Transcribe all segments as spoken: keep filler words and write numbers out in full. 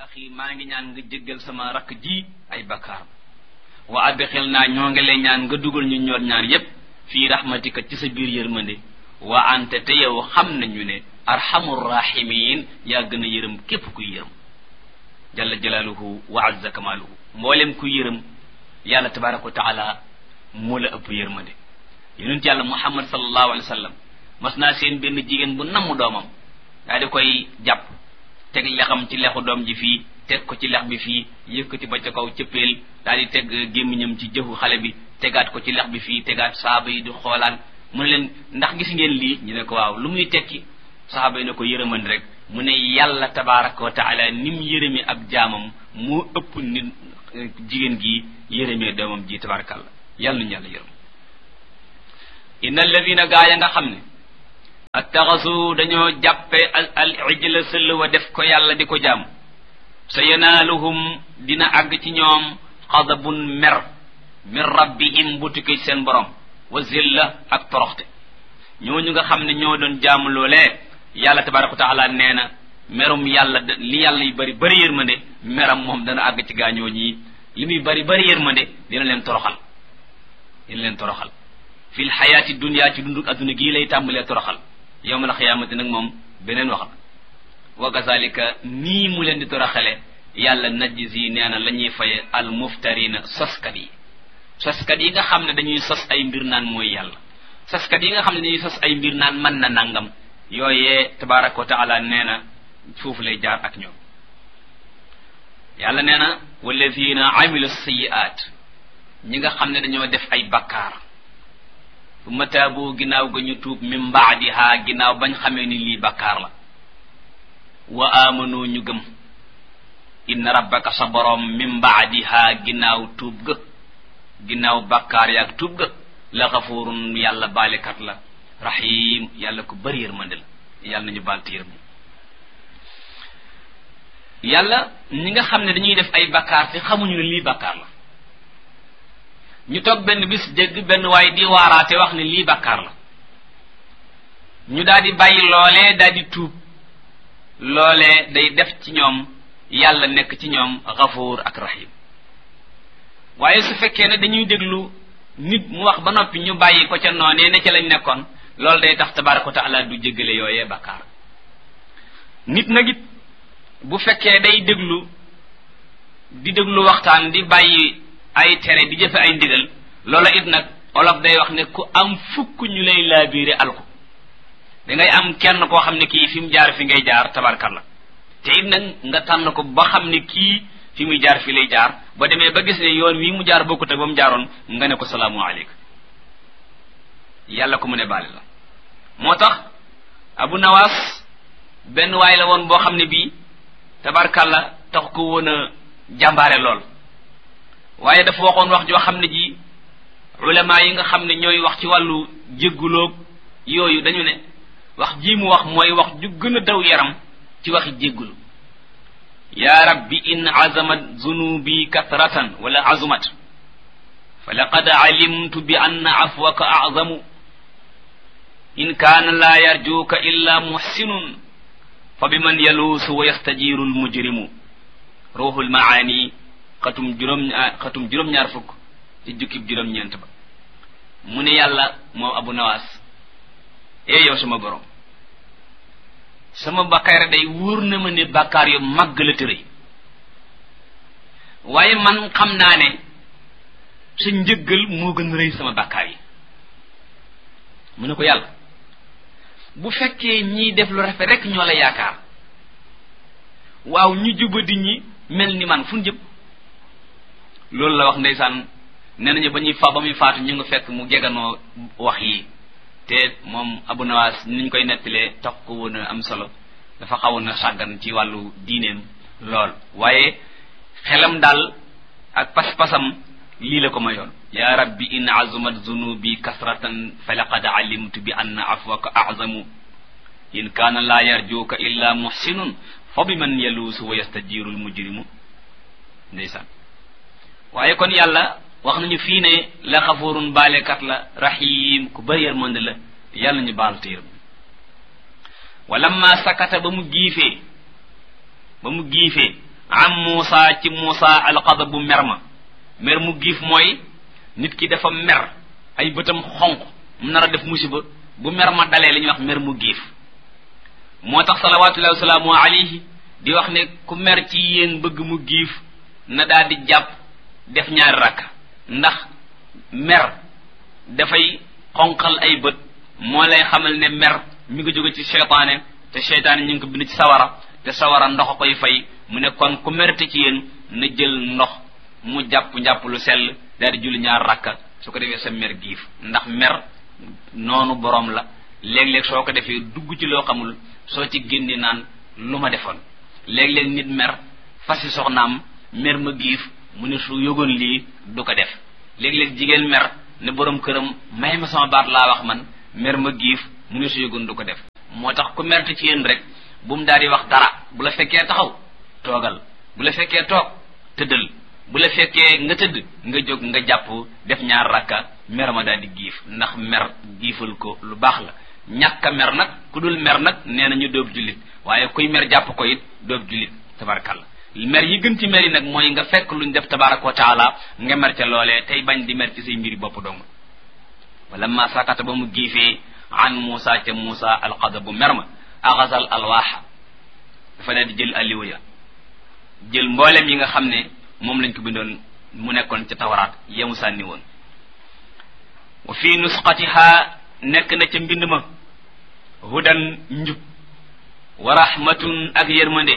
axi maa ngi ñaan nga jéggal sama rakk ji ay bakkaar wa adxil naa ñoo ngi lay ñaan nga dugal ñu ñoor ñaar yépp fii rahmatika ci sa biir yërmande wa anta te yow xam nañu ne arhamur rahimin yaa gën a yërëm képp kuy yërëm jalla jalaaluhu wa azza kamaaluhu mboolem kuy yërëm yàlla tabaraka wa taala moo la ëpp yërmande yonent yàlla muhammad sallallahu alayhi wa sallam mas naa seen benn jigéen bu namm doomam daa di koy jàpp teg lexam ci lexu doom ji fii teg ko ci lex bi fii yëkkati ba ca kaw cëppeel daal di teg gémmiñam ci jëfu xale bi tegaat ko ci lex bi fii tegaat saaba yi di xoolaan mu ne leen ndax gis ngeen lii ñu ne ko waaw lu muy tekki saaba yi ne ko yërëman rek mu ne yàlla tabaraka wa taala ni mu yërëmee ab jaamam moo ëpp nit jigéen gi yërëmee doomam ji tabarakallah yàlla nañu yàlla yërëm inna alladina gaaya nga xam ne attaxasu dañoo jàppe al al ijla sëll wa def ko yàlla di ko jaam sa yanaaluhum dina àgg ci ñoom xadabun mer min rabbihim bu tukkee ci seen borom wa zilla ak toroxte ñooñu nga xam ne ñoo doon jaamu loolee yàlla tabaraka wa taala nee na merum yàlla li yàlla yu bari bari yërmande meram moom dana àgg ci gaañoo ñii li muy bari bari yërmande dina leen toroxal dina leen toroxal fil xayaati dunya ci dunduk adduna gii lay tàmbalee toroxal yawmal xiyaamati nag moom beneen wax wa kazalika nii mu leen di toroxale yàlla najzi nee na la ñuy faye al muftarina soskat yi soskat yi nga xam ne dañuy sos ay mbir naan mooy yàlla soskat yi nga xam ne dañuy sos ay mbir naan mën na nangam yooyee tabaraka wa taala nee na foofu lay jaar ak ñoom yàlla nee na walladina amilu sayiat ñi nga xam ne dañoo def ay bakkaar fu mataabu ginnaaw ga ñu tuub min baadiha ginnaaw bañ xamee ni lii bakkaar la wa amanu ñu gëm inna rabbaka sa borom min baadiha ginnaaw tuub ga ginnaaw bakkaar yaag tuub ga la xafurun yàlla baalekat la rahim yàlla ko bari yërmande la yàlla nañu baal te yërmande yàlla ñi nga xam ne dañuy def ay bakkaar te xamuñu ne lii bakkaar la ñu toog benn bis dégg benn waaye di waaraate wax ne lii bakkaar la ñu daal di bàyyi loolee daal di tuub loolee day def ci ñoom yàlla nekk ci ñoom xafuur ak rahim waaye su fekkee ne dañuy déglu nit mu wax ba noppi ñu bàyyi ko ca noonee ne ca lañ nekkoon loolu day tax tabaraka wa taala du jéggale yooyee bakkaar nit nag it bu fekkee day déglu di déglu waxtaan di bàyyi ay tere di jëfe ay ndigal loola it nag olof day wax ne ku am fukk ñu lay laabiire alko da ngay am kenn koo xam ne kii fi mu jaar fi ngay jaar tabarkalla te it nag nga tànn ko ba xam ne kii fi muy jaar fi lay jaar ba demee ba gis ne yoon wi mu jaar bokkut ak ba mu jaaroon nga ne ko salaamu aleykum yàlla ko mu ne baale la moo tax abu nawaas benn waay la woon boo xam ne bii tabarkalla tax ko woon a jàmbaare lool waaye dafa waxoon wax joo xam ne ji ulama yi nga xam ne ñooy wax ci wàllu jéggulóog yooyu dañu ne wax ji mu wax mooy wax ju gën a daw yaram ci waxi jéggulu ya rabbi in azamat zunubi katratan wala azumat fa laqad alimtu bi anna afwaka azamu in kaana laa yarjuuka illa muhsinun fa biman yaluusu wa yastajiru almujrimu ruuxul maani xatum juróom xatum juróom-ñaar fukk ci jukkib juróom-ñeent ba mu ne yàlla moom abu nawaas ee yow sama borom sama bakkaar day wóor na ma ne bakkaar yu màgg la tërëy waaye man xam naa ne sa njëggal moo gën rëy sama bakkaar yi mu ne ko yàlla bu fekkee ñiy def lu rafet rek ñoo la yaakaar waaw ñu jubadi ñi mel ni man fu ñu jëm loolu la wax ndeysaan nee nañu ba ñuy fa ba muy faatu ñu nga fekk mu jeganoo wax yi te moom abu nawaas niñ koy nettalee tax ko woon a am solo dafa xawoon a sàggan ci wàllu diineem lool waaye xelam daal ak pas-pasam lii la ko mayoon ya rabbi in azumat zunubi kasratan fa laqad alimtu bi anna afwaka azamu in kaana laa yarjuuka illa muhsinun fa bi man yaluusu wa yastajiru almujrimu ndeysaan waaye kon yàlla wax nañu fii ne la xafurun baalekat la rahim ku bari yërmande la yàlla ñu baal te yërëm walamma sakata ba mu giifee ba mu giifee am Muusa ci Muusa alxadabu mer ma mer mu giif mooy nit ki dafa mer ay bëtam xonq mu nar a def musiba bu mer ma dalee li ñuy wax mer mu giif moo tax salawatullahi wa salaamu alayhi di wax ne ku mer ci yéen bëgg mu giif na daal di jàpp def ñaari rakka ndax mer dafay xonqal ay bët moo lay xamal ne mer mi ngi jóge ci seytaane te seytaane ñu ngi ko bind ci sawara te sawara ndox a koy fay mu ne kon ku merte ci yéen na jël ndox mu jàpp njàpp lu sell daal di julli ñaar rakka su ko defee sa mer giif ndax mer noonu borom la léeg-léeg soo ko defee dugg ci loo xamul soo ci génne naan lu ma defoon léeg-léeg nit mer fasi soxnaam mer ma giif mu ne su yëgoon lii du ko def léeg-léeg jigéen mer ne borom këram may ma sama baat laa wax man mer ma giif mu ne su yëgoon du ko def moo tax ku merte ci yéen rek bu mu daal di wax dara bu la fekkee taxaw toogal bu la fekkee toog tëddal bu la fekkee nga tëdd nga jóg nga jàpp def ñaar rakka mer ma daal di giif ndax mer giifal ko lu baax la ñàkk a mer nag ku dul mer nag nee na ñu doob jullit waaye kuy mer jàpp ko it doob jullit tabarakalla mer yi gën ci mer yi nag mooy nga fekk luñ def tabaraka wa taala nga mer ca loolee tey bañ di mer ci say mbiri bopp dong wala ma sakata ba mu giifee an Muusa ca Muusa alxadabu mer ma axasal alwaaxa dafa daal di jël alliwa ya jël mboolem yi nga xam ne moom lañ ko bindoon mu nekkoon ca tawraat yemu sànni woon wa fi nusqatiha nekk na ca mbind ma hudan njub wa rahmatun ak yërmande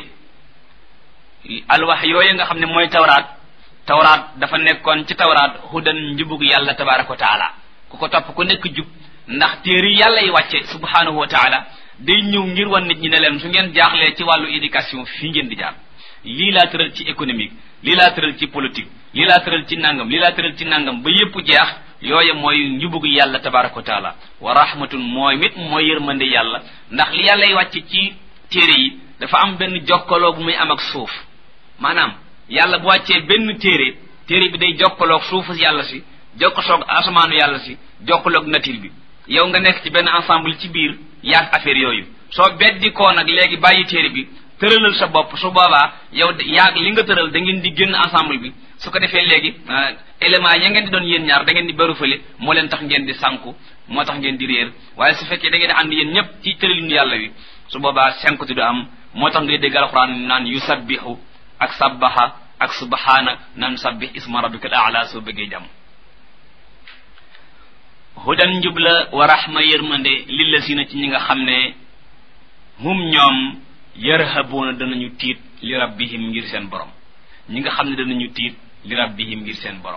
alwax yooyu nga xam ne mooy tawraat tawraat dafa nekkoon ci tawraat hudan njubug yàlla tabaraka wa taala ku ko topp ku nekk jub ndax téere yàlla yi wàcce subhanahu wa taala day ñëw ngir wan nit ñi ne leen su ngeen jaaxlee ci wàllu éducation fii ngeen di jaar lii laa tëral ci économique lii laa tëral ci politique lii laa tëral ci nangam lii laa tëral ci nangam ba yépp jeex yooye mooy njubug yàlla tabaraka wa taala wa rahmatun mooy mit mooy yërmande yàlla ndax li yàlla yi wàcce ci téere yi dafa am benn jokkaloo bu muy am ak suuf maanaam yàlla bu wàccee benn téere téere bi day jokkaloog suufu yàlla si jokkaloog asamaanu yàlla si jokkaloog nature bi yow nga nekk ci benn ensemble ci biir yaag affaire yooyu soo beddi koo nag léegi bàyyi téere bi tëralal sa bopp su boobaa yow yaag li nga tëral da ngeen di génn ensemble bi su ko defee léegi élément ya ngeen di doon yéen ñaar da ngeen di beru fële moo leen tax ngeen di sànku moo tax ngeen di réer waaye su fekkee da ngeen di ànd yéen ñëpp ci tëralinu yàlla wi su boobaa sànkuti du am moo tax ngay dégg alxuraan naan yusabbihu ak sabbaha ak subhaana naan sabbih isma rabbikal a'la soo bëggee jàmm hudan njubla wa rahma yërmande lillazina ci ñi nga xam ne hum ñoom yarhabuuna danañu tiit li rabbihim ngir seen borom ñi nga xam ne danañu tiit li rabbihim ngir seen borom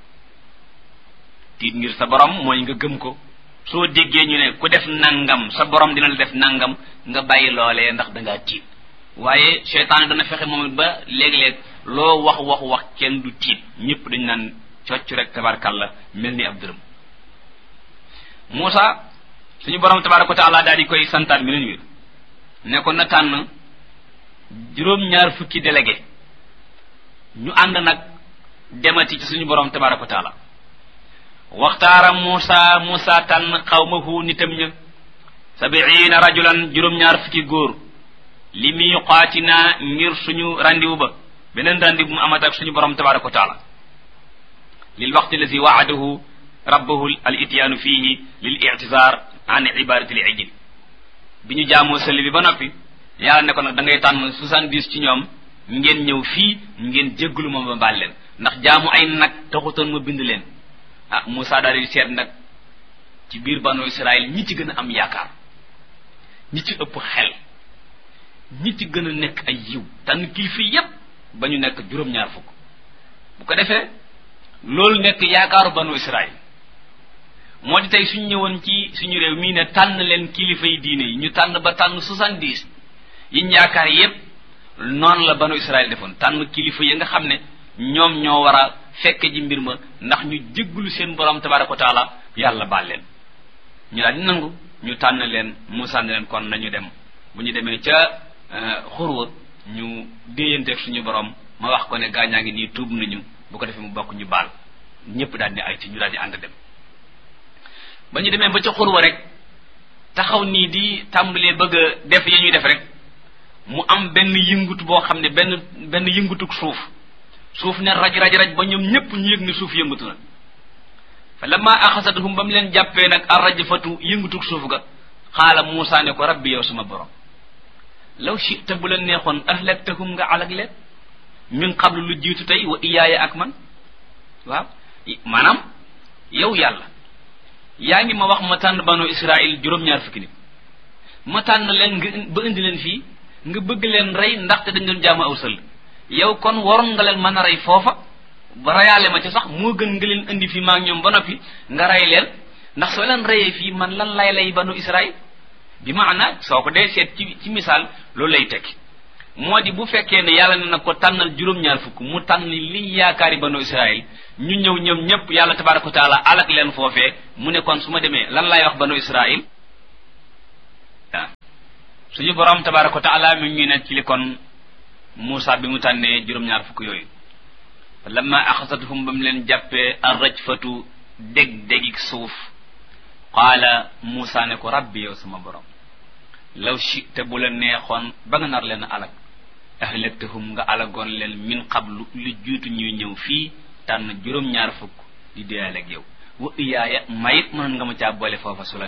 tiit ngir sa borom mooy nga gëm ko soo déggee ñu ne ku def nangam sa borom dina la def nangam nga bàyyi loolee ndax dangaa tiit waaye seytaane dana fexe moom it ba léeg-léeg loo wax wax wax kenn du tiit ñëpp dañu naan cocc rek tabarkalla mel ni ab dërëm Muusa suñu borom tabaraka wa taala daal di koy santaat mi leen wir ne ko na tànn juróom-ñaar fukki délégué ñu ànd nag demati ci suñu borom tabaraka wa taala waxtaara Muusa Muusa tànn xawmahu nitam ña sabiina rajulan juróom-ñaar fukki góor li miqaatina ngir suñu randiwu ba beneen randiwu mu amat ak suñu borom tabaraka wa taala lil waqti lazi waadahu rabbahu al ityaanu fihi lil i'tizar an ibadati al ijil bi ñu jaamoo sëli bi ba noppi yàlla ne ko nag da ngay tànn soixante-dix ci ñoom ngeen ñëw fii ngeen jéggalu ma ma baal leen ndax jaamu ay nag taxutoon ma bind leen ah Muusa daal di seet nag ci biir banu Israël ñi ci gën a am yaakaar ñi ci ëpp xel ñi ci gën a nekk ay yiw tànn kilifa yépp ba ñu nekk juróom-ñaar fukk bu ko defee loolu nekk yaakaaru banu Israël moo di tey suñu ñëwoon ci suñu réew mii ne tànn leen kilifa yi diine yi ñu tànn ba tànn soixante-dix yiñ yaakaar yépp noonu la banu Israël defoon tànn kilifa yi nga xam ne ñoom ñoo war a fekke ji mbir ma ndax ñu jéggulu seen borom tabaraka wa taala yàlla baal leen ñu daal di nangu ñu tànn leen Muusa ne leen kon nañu dem bu ñu demee ca xurwa ñu déeyanteeg suñu borom ma wax ko ne gaañaa ngi nii tuub nañu bu ko defee mu bokk ñu baal ñëpp daal di ay ci ñu daal di ànd dem ba ñu demee ba ca xurwa rek taxaw nii di tàmbalee bëgg a def yi ñuy def rek mu am benn yëngutu boo xam ne benn benn yëngutuk suuf suuf ne raj raj raj ba ñoom ñépp ñu yëg ni suuf yëngutu na fa lamma axasatuhum ba mu leen jàppee nag arrajfatu yëngutuk suuf ga xaala Muusa ne ko rabbi yow sama borom law shi'ta bu la neexoon ahlaktahum nga alag leen min qablu lu jiitu tey wa iyaaya ak man waaw maanaam yow yàlla yaa ngi ma wax ma tànn banu Israël juróom-ñaar fukki nit ma tànn leen nga ba indi leen fii nga bëgg leen rey ndaxte dañ doon jaamu aw sël yow kon waroon nga leen mën a rey foofa ba reyaale ma ci sax moo gën nga leen indi fii maa ngi ñoom ba noppi nga rey leen ndax soo leen reyee fii man lan lay lay banu Israël bi maana soo ko dee seet ci ci misaal loolu lay tekki moo di bu fekkee ne yàlla ne na ko tànnal juróom-ñaar fukk mu tànn li yaakaari banu Israël ñu ñëw ñoom ñëpp yàlla tabaraka wa taala alak leen foofee mu ne kon su ma demee lan lay wax banu Israël waaw suñu borom tabaraka wa taala mi ngi ne ci li kon Muusa bi mu tànnee juróom-ñaar fukk yooyu lamma axasatuhum ba mu leen jàppee arrajfatu dég dégik suuf qaala Muusa ne ko rabbi yow sama borom law shi'ta bu la neexoon ba nga nar leen alag ahlaktahum nga alagoon leen min qablu lu jiitu ñuy ñëw fii tànn juróom-ñaar fukk di deyaale ak yow wa iyaaya mayit mënoon nga ma caa boole foofa su la